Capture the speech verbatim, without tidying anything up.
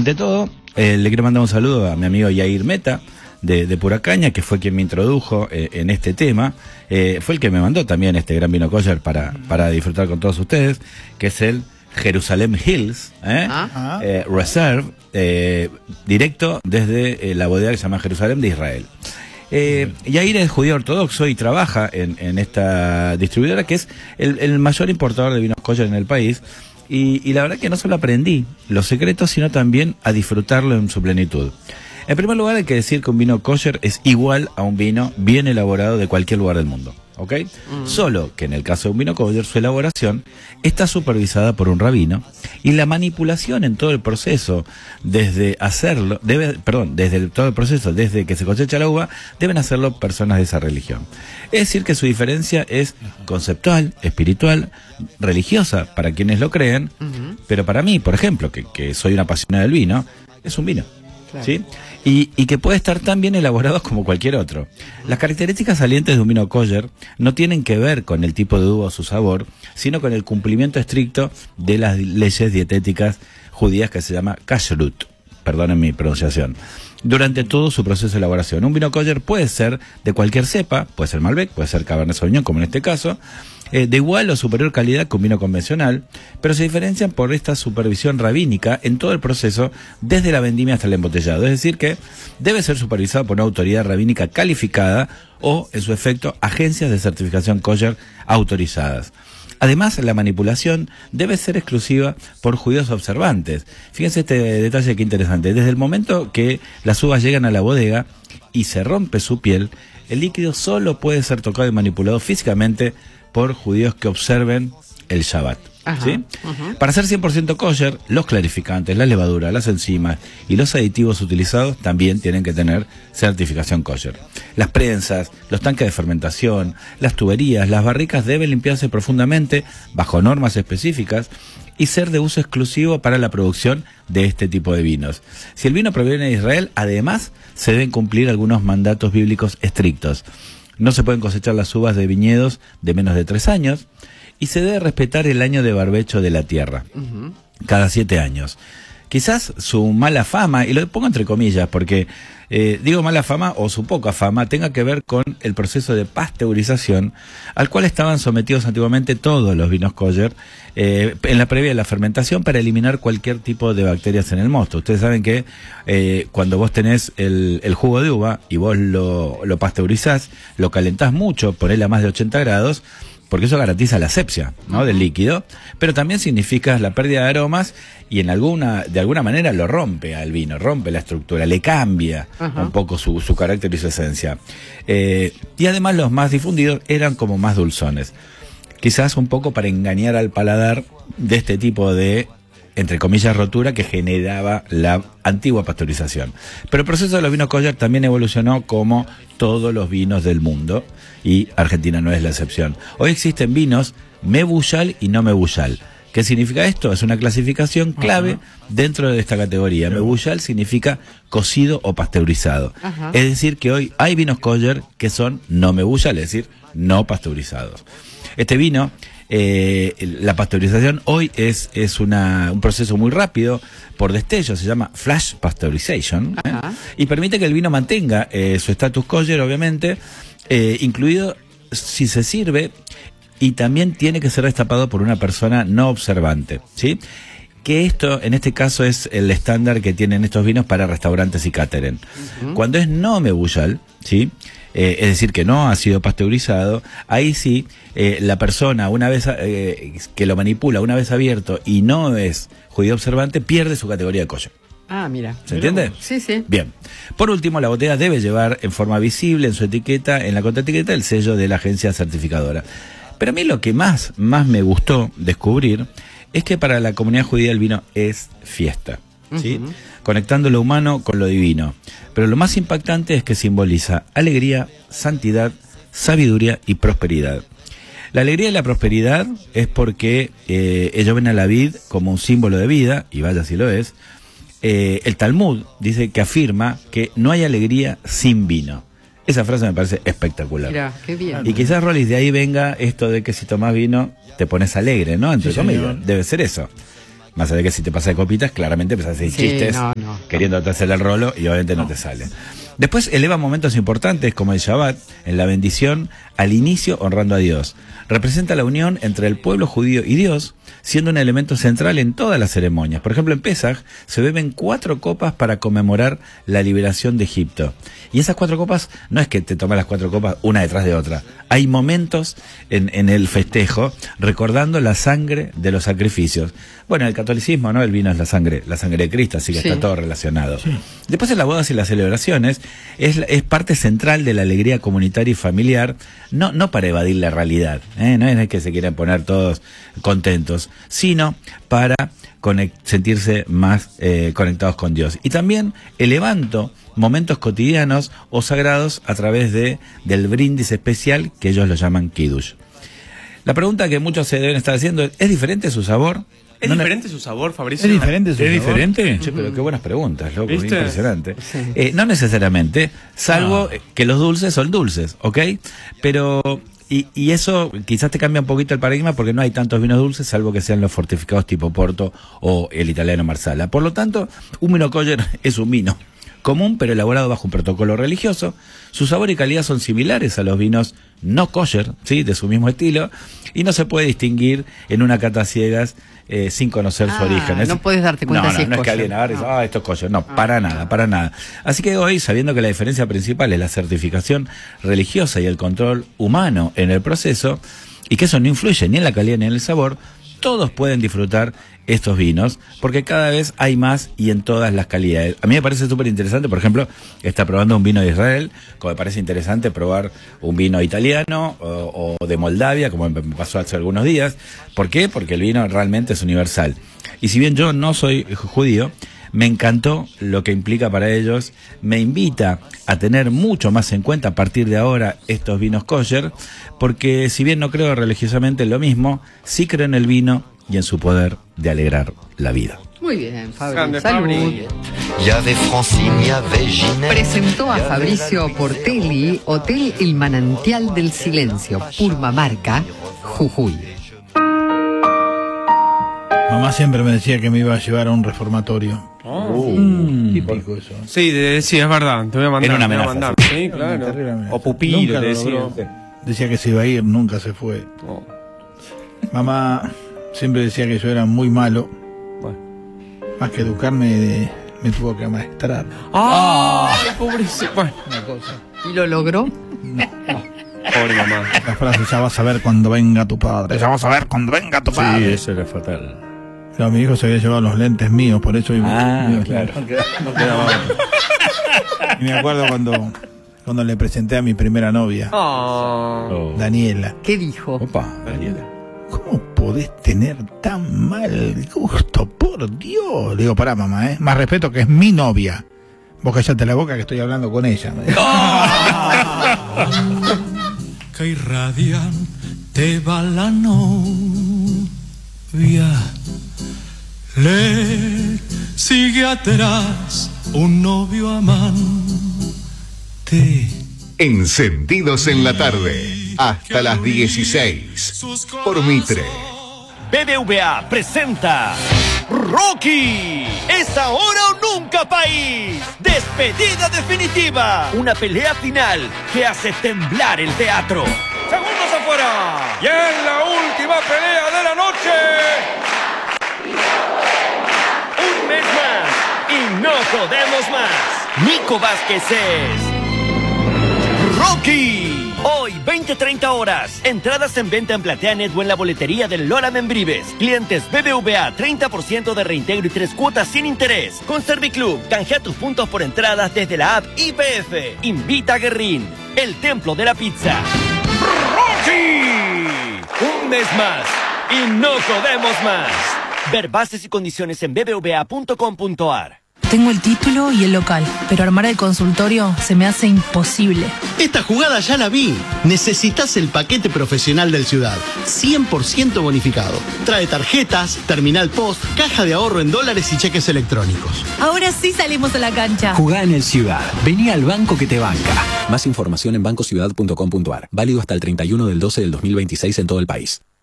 ante todo, eh, le quiero mandar un saludo a mi amigo Yair Meta, de, de Pura Caña, que fue quien me introdujo eh, en este tema. Eh, fue el que me mandó también este gran vino kosher para, para disfrutar con todos ustedes, que es el Jerusalem Hills ¿eh? Ah. Eh, Reserve, eh, directo desde eh, la bodega que se llama Jerusalem de Israel. Eh, Yair es judío ortodoxo y trabaja en, en esta distribuidora, que es el, el mayor importador de vinos kosher en el país. Y, y la verdad que no solo aprendí los secretos, sino también a disfrutarlo en su plenitud. En primer lugar, hay que decir que un vino kosher es igual a un vino bien elaborado de cualquier lugar del mundo, ¿ok? Mm. Solo que en el caso de un vino kosher, su elaboración está supervisada por un rabino y la manipulación en todo el proceso, desde hacerlo, debe, perdón, desde el, todo el proceso, desde que se cosecha la uva, deben hacerlo personas de esa religión. Es decir, que su diferencia es conceptual, espiritual, religiosa para quienes lo creen, uh-huh. pero para mí, por ejemplo, que, que soy una apasionada del vino, es un vino. Claro. ¿Sí? Y, y que puede estar tan bien elaborado como cualquier otro. Las características salientes de un vino kosher no tienen que ver con el tipo de uva o su sabor, sino con el cumplimiento estricto de las leyes dietéticas judías que se llama kashrut, perdonen mi pronunciación, durante todo su proceso de elaboración. Un vino kosher puede ser de cualquier cepa, puede ser Malbec, puede ser Cabernet Sauvignon, como en este caso, eh, de igual o superior calidad que un vino convencional, pero se diferencian por esta supervisión rabínica en todo el proceso, desde la vendimia hasta el embotellado. Es decir, que debe ser supervisado por una autoridad rabínica calificada o, en su efecto, agencias de certificación kosher autorizadas. Además, la manipulación debe ser exclusiva por judíos observantes. Fíjense este detalle que interesante. Desde el momento que las uvas llegan a la bodega y se rompe su piel, el líquido solo puede ser tocado y manipulado físicamente por judíos que observen el Shabbat. Ajá, ¿sí? Ajá. Para ser cien por ciento kosher, los clarificantes, la levadura, las enzimas y los aditivos utilizados también tienen que tener certificación kosher. Las prensas, los tanques de fermentación, las tuberías, las barricas deben limpiarse profundamente bajo normas específicas y ser de uso exclusivo para la producción de este tipo de vinos. Si el vino proviene de Israel, además se deben cumplir algunos mandatos bíblicos estrictos. No se pueden cosechar las uvas de viñedos de menos de tres años y se debe respetar el año de barbecho de la tierra, uh-huh. cada siete años. Quizás su mala fama, y lo pongo entre comillas porque eh, digo mala fama o su poca fama, tenga que ver con el proceso de pasteurización al cual estaban sometidos antiguamente todos los vinos kosher eh, en la previa de la fermentación para eliminar cualquier tipo de bacterias en el mosto. Ustedes saben que eh, cuando vos tenés el, el jugo de uva y vos lo, lo pasteurizás, lo calentás mucho, ponele a más de ochenta grados, porque eso garantiza la asepsia, ¿no?, del líquido, pero también significa la pérdida de aromas y en alguna de alguna manera lo rompe al vino, rompe la estructura, le cambia Ajá. un poco su, su carácter y su esencia. Eh, y además los más difundidos eran como más dulzones, quizás un poco para engañar al paladar de este tipo de, entre comillas, rotura que generaba la antigua pasteurización. Pero el proceso de los vinos kosher también evolucionó como todos los vinos del mundo, y Argentina no es la excepción. Hoy existen vinos mebullal y no mebullal. ¿Qué significa esto? Es una clasificación clave Ajá. dentro de esta categoría. Sí. Mebullal significa cocido o pasteurizado. Ajá. Es decir, que hoy hay vinos kosher que son no mebullal, es decir, no pasteurizados. Este vino, eh, la pasteurización hoy es, es una, un proceso muy rápido por destello, se llama flash pasteurization, ¿eh? y permite que el vino mantenga eh, su estatus kosher, obviamente, eh, incluido si se sirve, y también tiene que ser destapado por una persona no observante, ¿sí? Que esto, en este caso, es el estándar que tienen estos vinos para restaurantes y catering. Uh-huh. Cuando es no mebullal, ¿sí? Eh, es decir, que no ha sido pasteurizado, ahí sí, eh, la persona, una vez eh, que lo manipula, una vez abierto y no es judío observante, pierde su categoría de kosher. Ah, mira. ¿Se entiende? Sí, sí. Bien. Por último, la botella debe llevar en forma visible en su etiqueta, en la contraetiqueta, el sello de la agencia certificadora. Pero a mí lo que más, más me gustó descubrir es que para la comunidad judía el vino es fiesta, ¿sí? Uh-huh. Conectando lo humano con lo divino. Pero lo más impactante es que simboliza alegría, santidad, sabiduría y prosperidad. La alegría y la prosperidad es porque eh, ellos ven a la vid como un símbolo de vida, y vaya si lo es. Eh, el Talmud dice que afirma que no hay alegría sin vino. Esa frase me parece espectacular. Mirá, qué bien. Y quizás, Rolis, de ahí venga esto de que si tomás vino te pones alegre, ¿no? Entre sí, comillas, debe ser eso. Más allá de que si te pasa de copitas, claramente empezás a hacer Sí, chistes no, no. queriendo hacer el rolo y obviamente no te sale. Después eleva momentos importantes como el Shabbat, en la bendición, al inicio honrando a Dios. Representa la unión entre el pueblo judío y Dios, siendo un elemento central en todas las ceremonias. Por ejemplo, en Pesaj se beben cuatro copas para conmemorar la liberación de Egipto. Y esas cuatro copas, no es que te tomas las cuatro copas una detrás de otra. Hay momentos en, en el festejo recordando la sangre de los sacrificios. Bueno, en el catolicismo, ¿no? El vino es la sangre, la sangre de Cristo, así que Sí. está todo relacionado. Sí. Después en las bodas y las celebraciones es, es parte central de la alegría comunitaria y familiar, no, no para evadir la realidad, ¿eh? No es que se quieran poner todos contentos, sino para conect, sentirse más eh, conectados con Dios. Y también elevando momentos cotidianos o sagrados a través de del brindis especial que ellos lo llaman Kiddush. La pregunta que muchos se deben estar haciendo es, ¿es diferente su sabor? ¿Es no diferente su sabor, Fabricio? ¿Es diferente su ¿Es sabor? diferente? Che, pero qué buenas preguntas, loco, ¿Viste? impresionante. Sí. Eh, no necesariamente, salvo Ah. que los dulces son dulces, ¿ok? Pero, y, y eso quizás te cambia un poquito el paradigma porque no hay tantos vinos dulces, salvo que sean los fortificados tipo Porto o el italiano Marsala. Por lo tanto, un vino Coller es un vino común, pero elaborado bajo un protocolo religioso. Su sabor y calidad son similares a los vinos no kosher, ¿sí? De su mismo estilo, y no se puede distinguir en una cata a ciegas eh, sin conocer Ah, su origen. Es- no puedes darte cuenta no, no, si es no es que kosher. alguien agarre y dice, No. ah, esto es kosher. No, para nada, para nada. Así que hoy, sabiendo que la diferencia principal es la certificación religiosa y el control humano en el proceso, y que eso no influye ni en la calidad ni en el sabor, todos pueden disfrutar estos vinos, porque cada vez hay más y en todas las calidades. A mí me parece súper interesante, por ejemplo, está probando un vino de Israel, como me parece interesante probar un vino italiano o, o de Moldavia, como me pasó hace algunos días. ¿Por qué? Porque el vino realmente es universal. Y si bien yo no soy judío, me encantó lo que implica para ellos, me invita a tener mucho más en cuenta a partir de ahora estos vinos kosher, porque si bien no creo religiosamente en lo mismo, sí creo en el vino y en su poder de alegrar la vida. Muy bien, Fabri. Grande, Salud. Fabri. Il y avait Francine, il y avait Ginette. Presentó a Fabricio Portelli Hotel El Manantial del Silencio, Purmamarca, Jujuy. Mamá siempre me decía que me iba a llevar a un reformatorio. Uh, Típico eso. Sí, de, sí, es verdad. Te voy a mandar. Era una te voy a amenaza, mandar. sí. Sí, Una claro. terrible amenaza. O pupilo, Nunca te lo decía. logró. Decía que se iba a ir, nunca se fue. Oh, Mamá siempre decía que yo era muy malo. bueno. Más que educarme, me tuvo que amaestrar. ¡Ah! Pobrecito. Bueno, Una cosa. ¿Y lo logró? pobre mamá. La frase, ya vas a ver cuando venga tu padre. Ya vas a ver cuando venga tu padre. eso era fatal. Claro, mi hijo se había llevado los lentes míos, por eso iba. Ah, iba- claro. no quedaba otro. Y me acuerdo cuando, cuando le presenté a mi primera novia, Oh. Oh. Daniela. ¿Qué dijo? Opa, Daniela. ¿Cómo podés tener tan mal gusto? Por Dios. Le digo, pará, mamá, ¿eh? Más respeto que es mi novia. Vos callate la boca que estoy hablando con ella. me dijo. Que irradian te va la novia. Le sigue atrás un novio amante. Encendidos en la tarde, hasta las dieciséis, por Mitre. B B V A presenta Rocky, es ahora o nunca, país. Despedida definitiva, una pelea final que hace temblar el teatro. Segundos afuera. Y en la última pelea de la noche. Un mes más y no jodemos más. Nico Vázquez es Rocky. Hoy, veinte treinta horas. Entradas en venta en PlateaNet o en la boletería del Lola Membrives. Clientes B B V A, treinta por ciento de reintegro y tres cuotas sin interés. Con Serviclub, canjea tus puntos por entradas desde la app I P F. Invita a Guerrín, el templo de la pizza. ¡Rocky! Un mes más y no jodemos más. Ver bases y condiciones en b b v a punto com punto a r. Tengo el título y el local, pero armar el consultorio se me hace imposible. Esta jugada ya la vi. Necesitas el paquete profesional del Ciudad. cien por ciento bonificado. Trae tarjetas, terminal post, caja de ahorro en dólares y cheques electrónicos. Ahora sí salimos a la cancha. Jugá en el Ciudad. Vení al banco que te banca. Más información en banco ciudad punto com punto a r. Válido hasta el treinta y uno del doce del dos mil veintiséis en todo el país.